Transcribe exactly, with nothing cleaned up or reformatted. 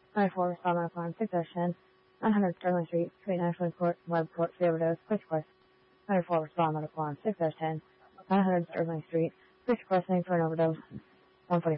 ninety-four Spelman Farm, six dash ten, nine hundred Sterling Street, between Ashland Court and Webb Court, Fairview, Fish Course. ninety-four Spelman Farm, six dash ten, nine hundred Sterling Street, Fish Crossing for an overdose, one forty-five.